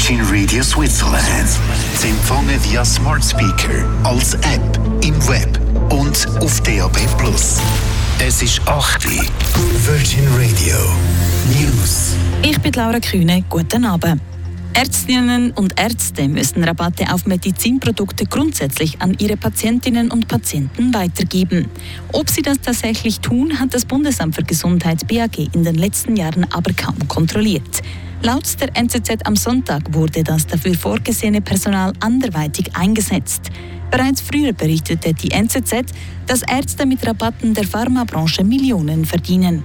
Virgin Radio Switzerland. Sie empfangen via Smart Speaker, als App, im Web und auf DAB+. Es ist 8 Uhr. Virgin Radio News. Ich bin Laura Kühne. Guten Abend. Ärztinnen und Ärzte müssen Rabatte auf Medizinprodukte grundsätzlich an ihre Patientinnen und Patienten weitergeben. Ob sie das tatsächlich tun, hat das Bundesamt für Gesundheit BAG in den letzten Jahren aber kaum kontrolliert. Laut der NZZ am Sonntag wurde das dafür vorgesehene Personal anderweitig eingesetzt. Bereits früher berichtete die NZZ, dass Ärzte mit Rabatten der Pharmabranche Millionen verdienen.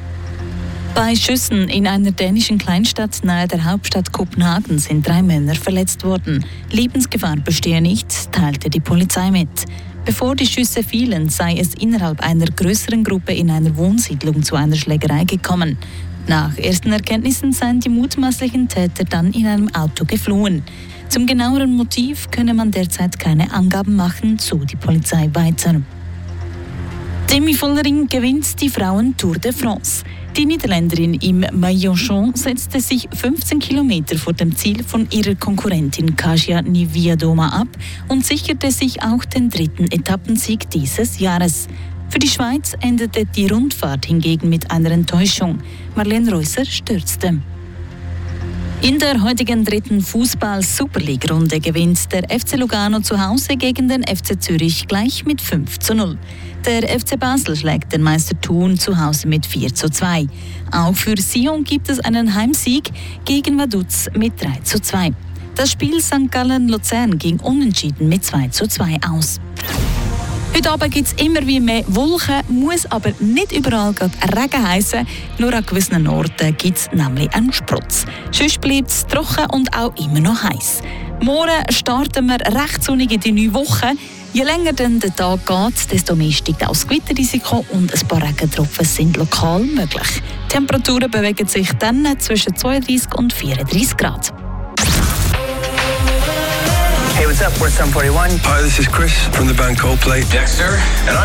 Bei Schüssen in einer dänischen Kleinstadt nahe der Hauptstadt Kopenhagen sind 3 Männer verletzt worden. Lebensgefahr bestehe nicht, teilte die Polizei mit. Bevor die Schüsse fielen, sei es innerhalb einer größeren Gruppe in einer Wohnsiedlung zu einer Schlägerei gekommen. Nach ersten Erkenntnissen seien die mutmaßlichen Täter dann in einem Auto geflohen. Zum genaueren Motiv könne man derzeit keine Angaben machen, so die Polizei weiter. Demi Vollering gewinnt die Frauen-Tour de France. Die Niederländerin im Maillot setzte sich 15 Kilometer vor dem Ziel von ihrer Konkurrentin Kasia Niewiadoma ab und sicherte sich auch den 3. Etappensieg dieses Jahres. Für die Schweiz endete die Rundfahrt hingegen mit einer Enttäuschung. Marlene Reusser stürzte. In der heutigen 3. Fußball-Super-League-Runde gewinnt der FC Lugano zu Hause gegen den FC Zürich gleich mit 5:0. Der FC Basel schlägt den Meister Thun zu Hause mit 4:2. Auch für Sion gibt es einen Heimsieg gegen Vaduz mit 3:2. Das Spiel St. Gallen-Luzern ging unentschieden mit 2:2 aus. Heute Abend gibt es immer wie mehr Wolken, muss aber nicht überall Regen heissen. Nur an gewissen Orten gibt es nämlich einen Sprutz. Sonst bleibt es trocken und auch immer noch heiß. Morgen starten wir recht sonnig in die neue Woche. Je länger dann der Tag geht, desto mehr steigt auch das Gewitterrisiko und ein paar Regentropfen sind lokal möglich. Die Temperaturen bewegen sich dann zwischen 32 und 34 Grad. Hey, what's up? We're Sum 41. Hi, this is Chris from the band Coldplay. Dexter. And